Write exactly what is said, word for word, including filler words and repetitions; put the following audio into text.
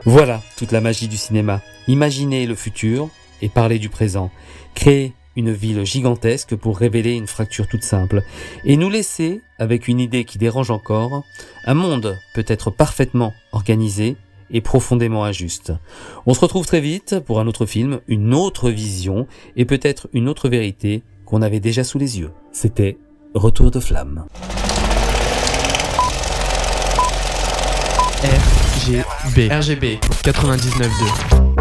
Voilà toute la magie du cinéma. Imaginer le futur et parler du présent. Créer une ville gigantesque pour révéler une fracture toute simple. Et nous laisser, avec une idée qui dérange encore, un monde peut-être parfaitement organisé et profondément injuste. On se retrouve très vite pour un autre film, une autre vision et peut-être une autre vérité qu'on avait déjà sous les yeux. C'était Retour de flamme. R G B R G B quatre-vingt-dix-neuf deux